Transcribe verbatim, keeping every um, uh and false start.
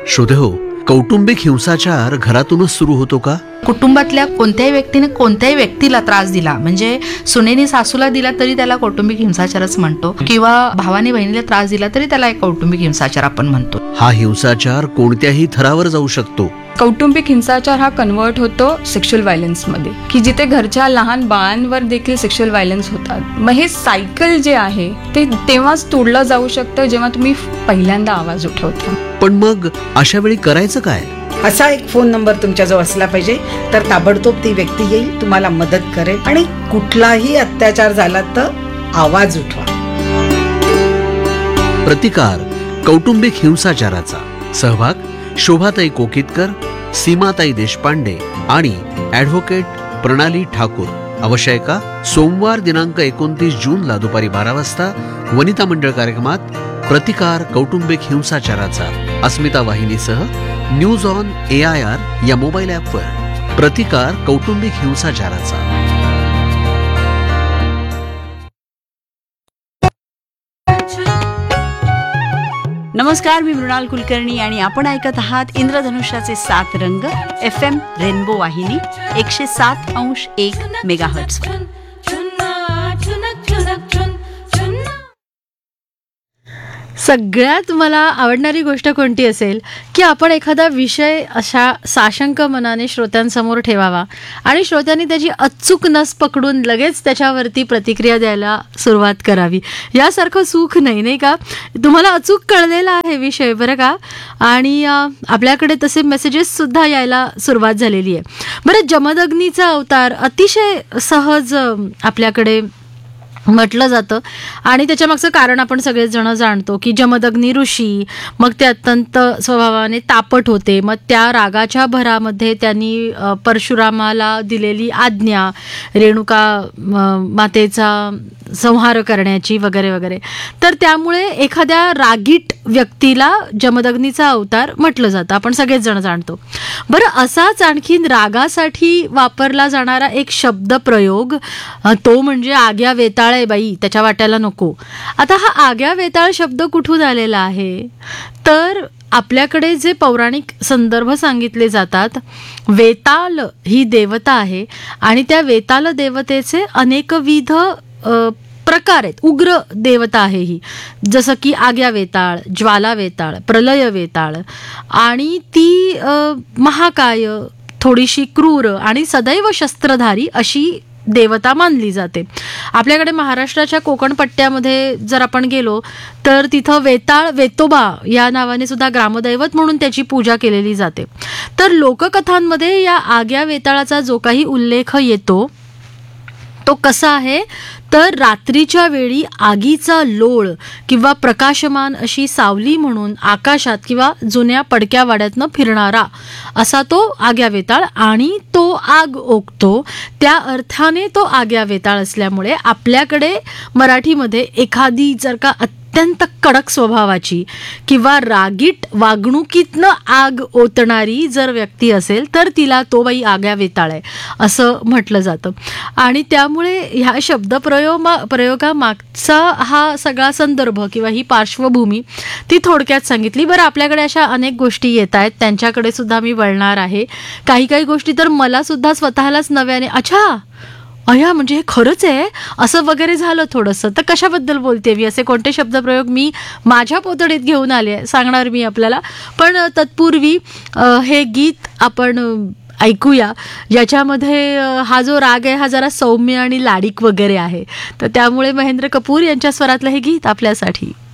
श्रोते हो, कौटुंबिक हिंसाचार घरातूनच सुरू होतो का? कुटुंबातल्या कोणत्याही व्यक्तीने कोणत्याही व्यक्तीला त्रास दिला, म्हणजे सुनेने सासूला दिला तरी त्याला कौटुंबिक हिंसाचारच म्हणतो, किंवा भावाने बहिणीला त्रास दिला तरी त्याला एक कौटुंबिक हिंसाचार आपण म्हणतो. हा हिंसाचार कोणत्याही थरावर जाऊ शकतो. कौटुंबिक हिंसाचार हा कन्वर्ट होतो सेक्शुअल व्हायलन्समध्ये, की जिथे घरच्या लहान बाळांवर देखील सेक्शुअल व्हायलन्स होतात. मग हे सायकल जे आहे ते तेव्हाच तोडलं जाऊ शकतं जेव्हा तुम्ही पहिल्यांदा आवाज उठवता. पण मग अशा वेळी करायचं काय? असा एक फोन नंबर तुमच्याजवळ असला पाहिजे, तर ताबडतोब ती व्यक्ती येईल, तुम्हाला मदत करेल, आणि कुठलाही अत्याचार झाला तर आवाज उठवा. प्रतिकार कौटुंबिक हिंसाचाराचा. सहभाग शोभाताई कोकितकर, सीमाताई देशपांडे आणि ॲडव्होकेट प्रणाली ठाकूर. अवश्यका सोमवार दिनांक एकोणतीस जूनला दुपारी बारा वाजता वनिता मंडळ कार्यक्रमात प्रतिकार कौटुंबिक हिंसाचाराचा अस्मिता वाहिनीसह news on A I R या मोबाईल ॲपवर. प्रतिकार कौटुंबिक हिंसाचाराचा. नमस्कार, मी मृणाल कुलकर्णी आणि आपण ऐकत आहात इंद्रधनुष्याचे सात रंग एफ एम रेनबो वाहिनी एकशे सात अंश एक मेगाहर्ट्झ. सगळ्यात मला आवडणारी गोष्ट कोणती असेल की आपण एखादा विषय अशा साशंक मनाने श्रोत्यांसमोर ठेवावा आणि श्रोत्यांनी त्याची अचूक नस पकडून लगेच त्याच्यावरती प्रतिक्रिया द्यायला सुरुवात करावी. यासारखं सुख नाही, नाही का? तुम्हाला अचूक कळलेला आहे विषय, बरं का? आणि आपल्याकडे तसे मेसेजेससुद्धा यायला सुरुवात झालेली आहे. बरं, जमदग्नीचा अवतार अतिशय सहज आपल्याकडे म्हटलं जातं आणि त्याच्यामागचं कारण आपण सगळेच जण जाणतो की जमदग्नी ऋषी, मग ते अत्यंत स्वभावाने तापट होते. मग त्या रागाच्या भरामध्ये त्यांनी परशुरामाला दिलेली आज्ञा रेणुका मातेचा संहार करण्याची वगैरे वगैरे. तर त्यामुळे एखाद्या रागीट व्यक्तीला जमदग्नीचा अवतार म्हटलं जातं, आपण सगळेच जण जाणतो. बरं, असाच आणखीन रागासाठी वापरला जाणारा एक शब्दप्रयोग, तो म्हणजे आग्या वेताळ बाई, त्याच्या वाट्याला नको. आता हा आग्या वेताळ शब्द कुठून आलेला आहे? तर आपल्याकडे जे पौराणिक संदर्भ सांगितले जातात, वेताल ही देवता आहे आणि त्या वेताल देवतेचे अनेकविध प्रकार आहेत. उग्र देवता आहे ही, जसं की आग्या वेताळ, ज्वाला वेताळ, प्रलय वेताळ, आणि ती महाकाय, थोडीशी क्रूर आणि सदैव शस्त्रधारी अशी देवता मानली जाते. आपल्याकडे महाराष्ट्राच्या कोकण पट्ट्यामध्ये जर आपण गेलो तर तिथं वेताळ वेतोबा या नावाने सुद्धा ग्रामदैवत म्हणून त्याची पूजा केलेली जाते. तर लोककथांमध्ये या आग्या वेताळाचा जो काही उल्लेख येतो तो कसा आहे, तर रात्रीच्या वेळी आगीचा लोळ किंवा प्रकाशमान अशी सावली म्हणून आकाशात किंवा जुन्या पडक्या वाड्यातनं फिरणारा असा तो आग्या वेताळ, आणि तो आग ओकतो, त्या अर्थाने तो आग्या वेताळ असल्यामुळे आपल्याकडे मराठीमध्ये एखादी जर का अत्यंत कडक स्वभावाची किंवा रागीट वागणुकीतनं आग ओतणारी जर व्यक्ती असेल तर तिला तो बाई आग्या वेताळ आहे असं म्हटलं जातं. आणि त्यामुळे ह्या शब्दप्रयोग प्रयोगामागचा हा सगळा संदर्भ किंवा ही पार्श्वभूमी ती थोडक्यात सांगितली. बरं, आपल्याकडे अशा अनेक गोष्टी येत आहेत, त्यांच्याकडे सुद्धा मी वळणार आहे. काही काही गोष्टी तर मला सुद्धा स्वतःलाच नव्याने अच्छा अया म्हणजे हे खरंच आहे असं वगैरे झालं थोडंसं. तर कशाबद्दल बोलते मी, असे कोणते शब्दप्रयोग मी माझ्या पोतडीत घेऊन आले सांगणार मी आपल्याला. पण तत्पूर्वी हे गीत आपण ऐकूया, ज्याच्यामध्ये हा जो राग आहे हा जरा सौम्य आणि लाडिक वगैरे आहे. तर त्यामुळे महेंद्र कपूर यांच्या स्वरातलं हे गीत आपल्यासाठी.